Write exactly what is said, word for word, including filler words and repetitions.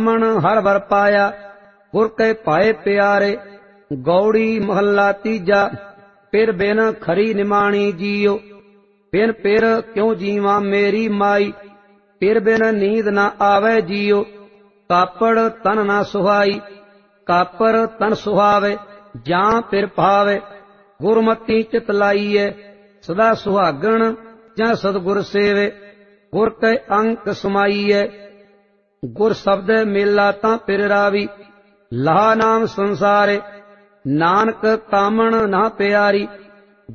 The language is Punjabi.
ਕਾਮਣ ਹਰ ਵਰ ਪਾਇਆ, ਗੁਰ ਕੇ ਪਾਏ ਪਿਆਰੇ। ਗੌੜੀ ਮਹੱਲਾ ਤੀਜਾ। ਪਿਰ ਬਿਨ ਖਰੀ ਨਿਮਾਣੀ ਜੀਓ, ਬਿਨ ਪਿਰ ਕਿਉ ਜੀਵਾਂ ਮੇਰੀ ਮਾਈ। ਪਿਰ ਬਿਨ ਨੀਂਦ ਨਾ ਆਵੇ ਜੀਓ, ਕਾਪੜ ਤਨ ਨਾ ਸੁਹਾਈ। ਕਾਪਰ ਤਨ ਸੁਹਾਵੇ, ਜਾਂ ਪਿਰ ਭਾਵੇ। ਗੁਰਮਤੀ ਚਿਤ ਲਾਈਐ, ਸਦਾ ਸੁਹਾਗਣ ਜਾਂ ਸਤਿਗੁਰ ਸੇਵੇ। ਗੁਰ ਕੇ ਅੰਕ ਸਮਾਈਐ, ਗੁਰ ਸ਼ਬਦ ਮੇਲਾ ਤਾਂ ਪਿਰ ਰਾਵੀ। ਲਾਹ ਨਾਮ ਸੰਸਾਰੇ, ਨਾਨਕ ਕਾਮਣ ਨਾ ਪਿਆਰੀ।